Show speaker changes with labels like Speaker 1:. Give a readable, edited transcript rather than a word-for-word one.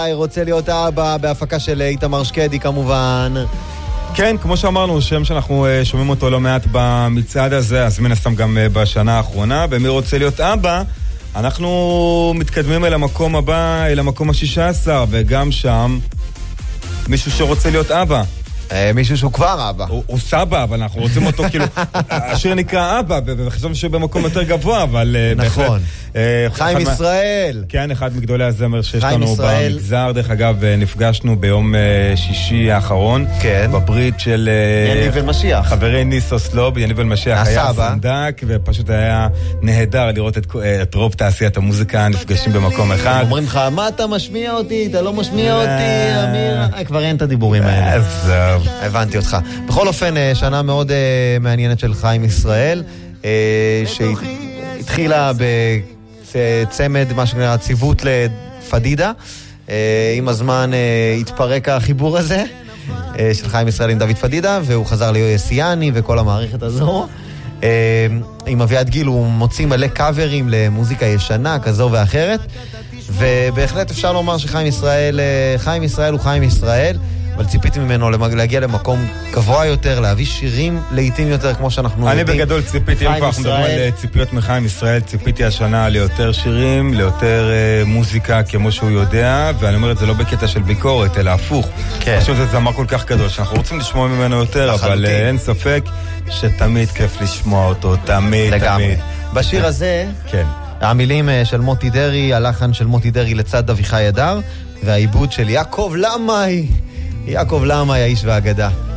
Speaker 1: חי, רוצה להיות אבא, בהפקה של איתמר שקדי כמובן.
Speaker 2: כן, כמו שאמרנו, שם שאנחנו שומעים אותו לא מעט במצעד הזה, אז מן הסתם גם בשנה האחרונה, במי רוצה להיות אבא, אנחנו מתקדמים אל המקום הבא, אל המקום ה-16, וגם שם מישהו שרוצה להיות אבא.
Speaker 1: מישהו שהוא כבר אבא.
Speaker 2: הוא סבא, אבל אנחנו רוצים אותו כאילו, השיר נקרא אבא, וחשוב שבמקום יותר גבוה, אבל...
Speaker 1: נכון. חיים ישראל.
Speaker 2: כן, אחד מגדולי הזמר שיש לנו במגזר. דרך אגב, נפגשנו ביום שישי האחרון.
Speaker 1: כן.
Speaker 2: בברית של...
Speaker 1: יניב אלמשיח.
Speaker 2: חברי ניסו סלוב, יניב אלמשיח היה סנדק, ופשוט היה נהדר לראות את רוב תעשיית המוזיקה נפגשים במקום אחד.
Speaker 1: אומרים לך, מה אתה משמיע אותי? אתה לא משמיע אותי, אמיר. כבר אין את הדיבורים האלה. הבנתי אותך. בכל אופן, שנה מאוד מעניינת של חיים ישראל, שהתחילה בצמד, מה שנקרא, ציוות לפדידה. עם הזמן התפרק החיבור הזה של חיים ישראל עם דוד פדידה, והוא חזר ליוסיאני וכל המערכת הזו. עם אביעד גיל הוא מוציא מלא קאברים למוזיקה ישנה כזו ואחרת, ובהחלט אפשר לומר שחיים ישראל הוא חיים ישראל, אבל ציפיתי ממנו להגיע למקום גבוה יותר, להביא שירים לעיתים יותר, כמו שאנחנו יודעים.
Speaker 2: אני בגדול ציפיתי, אם כבר אנחנו מדברים על ציפיות מחיים ישראל, ציפיתי השנה ליותר שירים, ליותר מוזיקה כמו שהוא יודע, ואני אומר את זה לא בקטע של ביקורת, אלא הפוך.
Speaker 1: כן.
Speaker 2: פשוט זה זמר כל כך גדול, שאנחנו רוצים לשמוע ממנו יותר, אבל אין ספק שתמיד כיף לשמוע אותו, תמיד.
Speaker 1: בשיר הזה,
Speaker 2: כן.
Speaker 1: המילים של מוטי דרי, הלחן של מוטי דרי לצד אביחי אדר, והעיבוד של יעקב למאי, האיש והאגדה.